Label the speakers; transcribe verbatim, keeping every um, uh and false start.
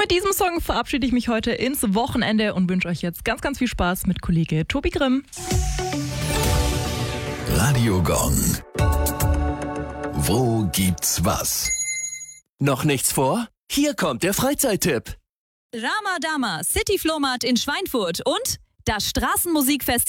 Speaker 1: mit diesem Song verabschiede ich mich heute ins Wochenende und wünsche euch jetzt ganz, ganz viel Spaß mit Kollege Tobi Grimm.
Speaker 2: Radio Gong. Wo gibt's was?
Speaker 3: Noch nichts vor? Hier kommt der Freizeittipp.
Speaker 4: Ramadama City Flohmarkt in Schweinfurt und das Straßenmusikfestival